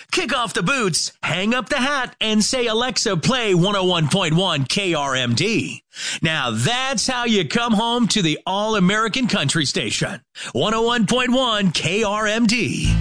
Kick off the boots, hang up the hat, and say, Alexa, play 101.1 KRMD. Now that's how you come home to the All-American Country Station. 101.1 KRMD.